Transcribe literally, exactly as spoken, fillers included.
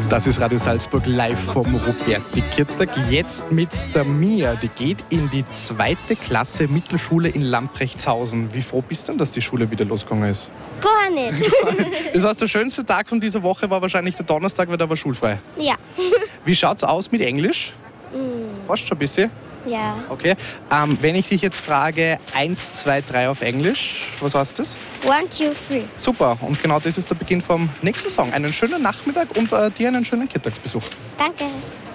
Das ist Radio Salzburg live vom Roberti-Kirtag. Jetzt mit der Mia. Die geht in die zweite Klasse Mittelschule in Lamprechtshausen. Wie froh bist du denn, dass die Schule wieder losgegangen ist? Gar nicht. Das heißt, der schönste Tag von dieser Woche war wahrscheinlich der Donnerstag, weil da war schulfrei. Ja. Wie schaut's aus mit Englisch? Mm, Weißt du schon ein bisschen? ja. Okay. Ähm, wenn ich dich jetzt frage, eins, zwei, drei auf Englisch, was heißt das? One, two, three. Super. Und genau das ist der Beginn vom nächsten Song. Einen schönen Nachmittag und äh, dir einen schönen Kirtagsbesuch. Danke.